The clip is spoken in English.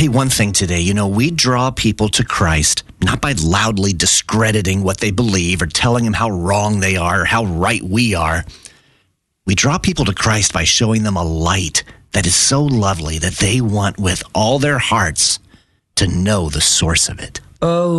Hey, one thing today, we draw people to Christ not by loudly discrediting what they believe or telling them how wrong they are or how right we are. We draw people to Christ by showing them a light that is so lovely that they want with all their hearts to know the source of it. Oh.